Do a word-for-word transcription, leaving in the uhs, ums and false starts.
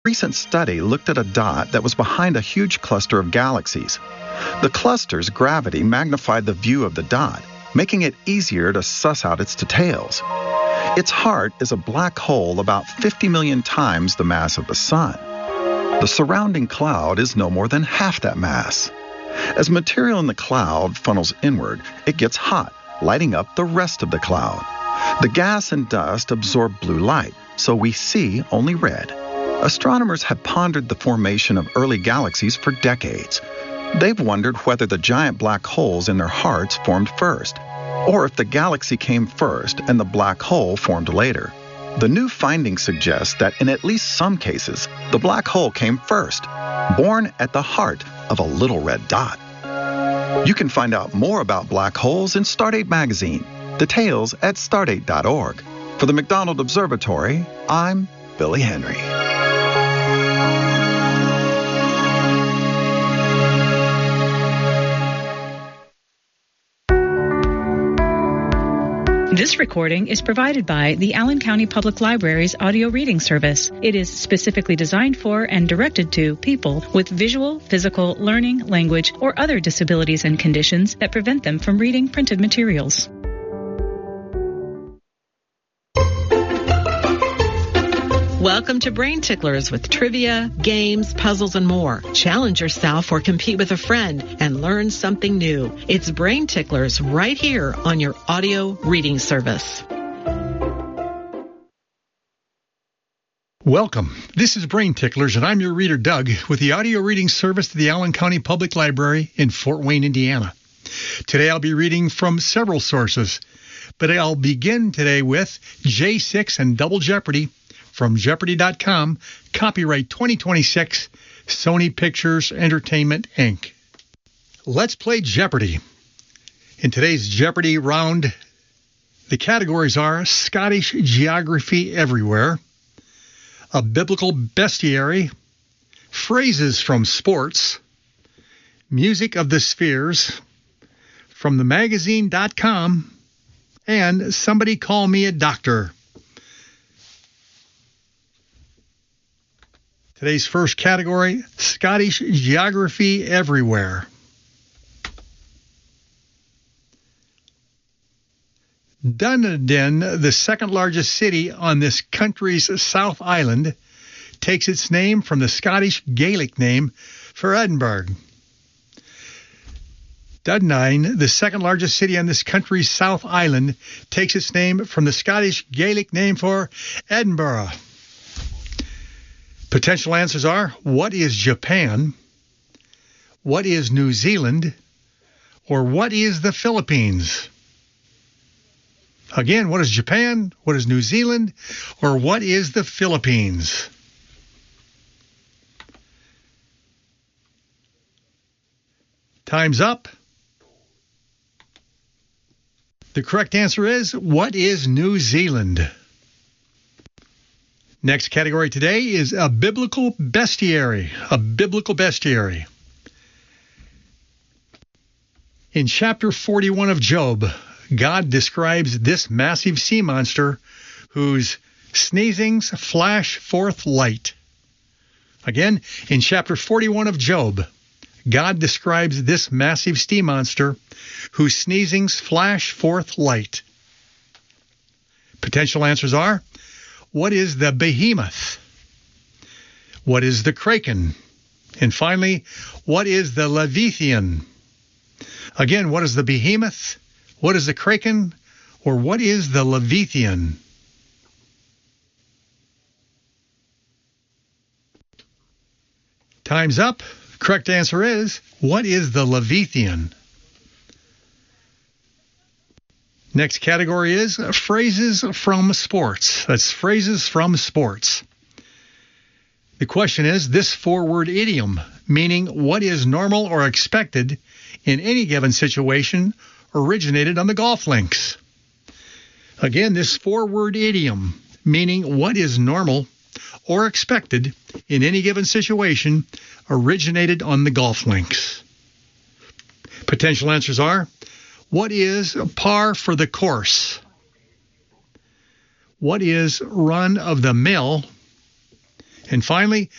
recent study looked at a dot that was behind a huge cluster of galaxies. The cluster's gravity magnified the view of the dot, making it easier to suss out its details. Its heart is a black hole about fifty million times the mass of the Sun. The surrounding cloud is no more than half that mass. As material in the cloud funnels inward, it gets hot, lighting up the rest of the cloud. The gas and dust absorb blue light, so we see only red. Astronomers have pondered the formation of early galaxies for decades. They've wondered whether the giant black holes in their hearts formed first, or if the galaxy came first and the black hole formed later. The new findings suggest that in at least some cases, the black hole came first, born at the heart of a little red dot. You can find out more about black holes in Stardate magazine. Details at stardate dot org. For the McDonald Observatory, I'm Billy Henry. This recording is provided by the Allen County Public Library's audio reading service. It is specifically designed for and directed to people with visual, physical, learning, language, or other disabilities and conditions that prevent them from reading printed materials. Welcome to Brain Ticklers with trivia, games, puzzles, and more. Challenge yourself or compete with a friend and learn something new. It's Brain Ticklers right here on your audio reading service. Welcome. This is Brain Ticklers, and I'm your reader, Doug, with the audio reading service to the Allen County Public Library in Fort Wayne, Indiana. Today I'll be reading from several sources, but I'll begin today with J six and Double Jeopardy from Jeopardy dot com, copyright twenty twenty-six, Sony Pictures Entertainment, Incorporated. Let's play Jeopardy! In today's Jeopardy round, the categories are Scottish Geography Everywhere, a Biblical Bestiary, Phrases from Sports, Music of the Spheres, from the magazine dot com, and Somebody Call Me a Doctor. Today's first category, Scottish Geography Everywhere. Dunedin, the second largest city on this country's South Island, takes its name from the Scottish Gaelic name for Edinburgh. Dunedin, the second largest city on this country's South Island, takes its name from the Scottish Gaelic name for Edinburgh. Potential answers are, what is Japan? What is New Zealand? Or what is the Philippines? Again, what is Japan? What is New Zealand? Or what is the Philippines? Time's up. The correct answer is, what is New Zealand? Next category today is a biblical bestiary. A biblical bestiary. In chapter forty-one of Job, God describes this massive sea monster whose sneezings flash forth light. Again, in chapter forty-one of Job, God describes this massive sea monster whose sneezings flash forth light. Potential answers are, what is the behemoth? What is the kraken? And finally, what is the leviathan? Again, what is the behemoth? What is the kraken? Or what is the leviathan? Time's up. Correct answer is, what is the leviathan? Next category is phrases from sports. That's phrases from sports. The question is, this four-word idiom, meaning what is normal or expected in any given situation, originated on the golf links. Again, this four-word idiom, meaning what is normal or expected in any given situation, originated on the golf links. Potential answers are, what is par for the course? What is run of the mill? And finally,